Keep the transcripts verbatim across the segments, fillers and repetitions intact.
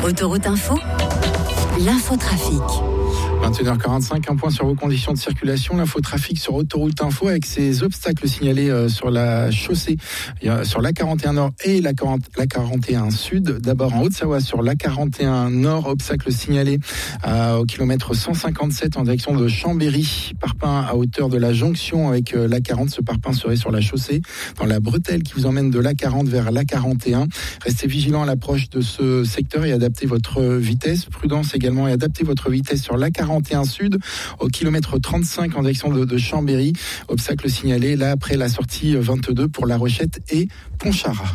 Autoroute Info, l'infotrafic. vingt et une heures quarante-cinq, un point sur vos conditions de circulation. L'infotrafic sur Autoroute Info avec ces obstacles signalés euh, sur la chaussée, euh, sur l'A quarante et un Nord et la, quarante, la quarante et un Sud. D'abord en Haute-Savoie sur l'A quarante et un Nord, obstacle signalé euh, au kilomètre cent cinquante-sept en direction de Chambéry. Parpaing à hauteur de la jonction avec euh, l'A quarante. Ce parpaing serait sur la chaussée, dans la bretelle qui vous emmène de l'A quarante vers l'A quarante et un. Restez vigilants à l'approche de ce secteur et adaptez votre vitesse. Prudence également et adaptez votre vitesse sur l'A quarante et un Sud au kilomètre trente-cinq en direction de, de Chambéry. Obstacle signalé là après la sortie vingt-deux pour La Rochette et Pontcharra.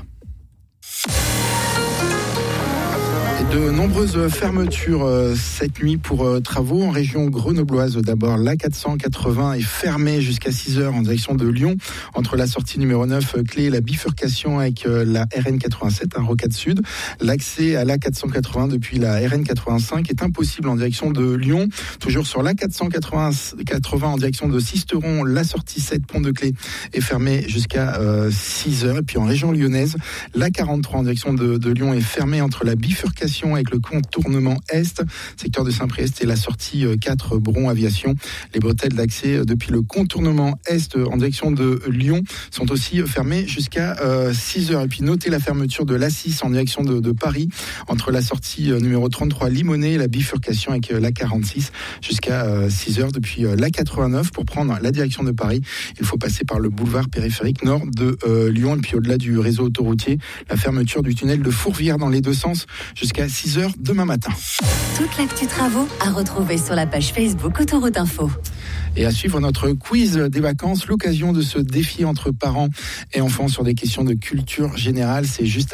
De nombreuses fermetures euh, cette nuit pour euh, travaux en région grenobloise. D'abord, l'A quatre cent quatre-vingts est fermée jusqu'à six heures en direction de Lyon, entre la sortie numéro neuf, euh, clé et la bifurcation avec euh, la R N quatre-vingt-sept, un rocade sud. L'accès à l'A quatre cent quatre-vingts depuis la R N quatre-vingt-cinq est impossible en direction de Lyon. Toujours sur l'A quatre cent quatre-vingts en direction de Sisteron, la sortie sept, pont de Clé, est fermée jusqu'à euh, six heures. Et puis en région lyonnaise, l'A quarante-trois en direction de, de Lyon est fermée entre la bifurcation avec le contournement Est, secteur de Saint-Priest et la sortie quatre, Bron Aviation. Les bretelles d'accès depuis le contournement Est en direction de Lyon sont aussi fermées jusqu'à euh, six heures. Et puis notez la fermeture de l'A six en direction de, de Paris, entre la sortie numéro trente-trois Limonest et la bifurcation avec l'A quarante-six jusqu'à euh, six heures. Depuis l'A quatre-vingt-neuf, pour prendre la direction de Paris, il faut passer par le boulevard périphérique nord de euh, Lyon. Et puis au-delà du réseau autoroutier, la fermeture du tunnel de Fourvière dans les deux sens jusqu'à six heures demain matin. Toute l'actu travaux à retrouver sur la page Facebook Autoroute Info. Et à suivre notre quiz des vacances, l'occasion de se défier entre parents et enfants sur des questions de culture générale. C'est juste